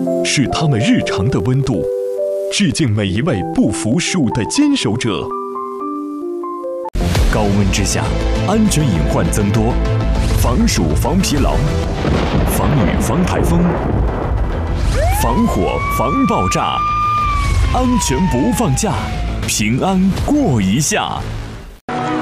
是他们日常的温度。致敬每一位不服输的坚守者。高温之下，安全隐患增多，防暑防疲劳，防雨防台风，防火防爆炸，安全不放假，平安过一下。